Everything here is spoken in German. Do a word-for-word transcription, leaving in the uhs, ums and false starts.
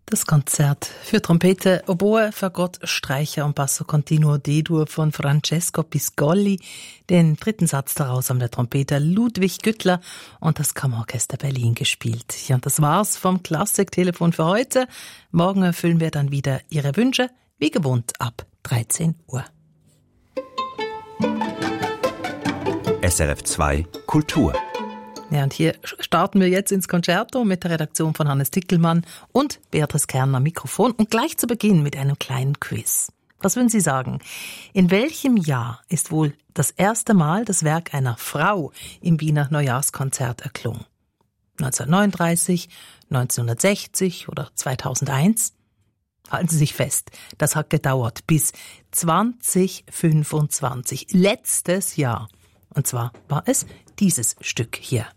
Das Konzert für Trompete, Oboe, Fagott, Streicher und Basso Continuo D-Dur von Francesco Piscolli. Den dritten Satz daraus haben der Trompeter Ludwig Güttler und das Kammerorchester Berlin gespielt. Ja, und das war's vom Klassiktelefon für heute. Morgen erfüllen wir dann wieder Ihre Wünsche, wie gewohnt ab dreizehn Uhr. S R F zwei Kultur. Ja, und hier starten wir jetzt ins Concerto mit der Redaktion von Hannes Tickelmann und Beatrice Kern am Mikrofon und gleich zu Beginn mit einem kleinen Quiz. Was würden Sie sagen? In welchem Jahr ist wohl das erste Mal das Werk einer Frau im Wiener Neujahrskonzert erklungen? neunzehnhundertneununddreißig, neunzehnhundertsechzig oder zweitausendeins? Halten Sie sich fest, das hat gedauert bis zwanzig fünfundzwanzig, letztes Jahr. Und zwar war es dieses Stück hier.